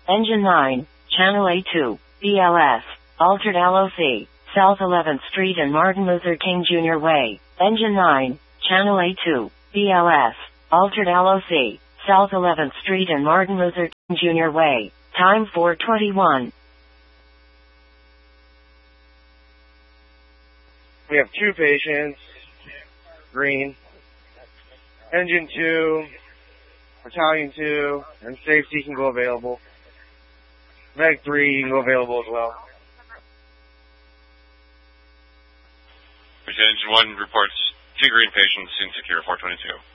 Engine 9, Channel A2, BLS, altered LOC, South 11th Street and Martin Luther King Jr. Way. Engine 9, Channel A2, BLS, altered LOC, South 11th Street and Martin Luther King Jr. Way. Time 4:21. We have 2 patients. Green. Engine 2, Battalion 2, and safety can go available. Meg 3 can go available as well. Engine 1 reports 2 green patients in secure 422.